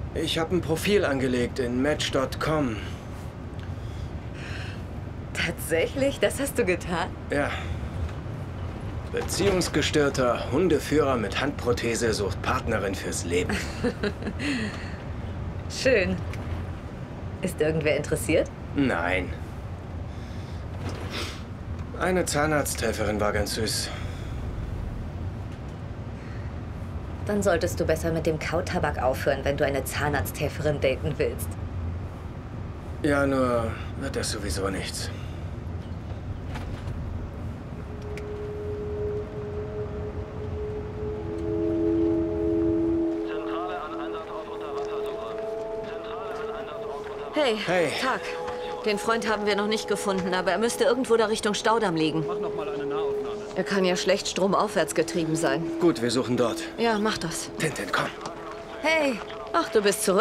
Ich habe ein Profil angelegt in Match.com. Tatsächlich? Das hast du getan? Ja. Beziehungsgestörter Hundeführer mit Handprothese sucht Partnerin fürs Leben. Schön. Ist irgendwer interessiert? Nein. Eine Zahnarzthelferin war ganz süß. Dann solltest du besser mit dem Kautabak aufhören, wenn du eine Zahnarzthelferin daten willst. Ja, nur wird das sowieso nichts. Hey, Tag. Den Freund haben wir noch nicht gefunden, aber er müsste irgendwo da Richtung Staudamm liegen. Mach noch mal eine Nahaufnahme. Er kann ja schlecht stromaufwärts getrieben sein. Gut, wir suchen dort. Ja, mach das. Tintin, komm. Hey! Ach, du bist zurück.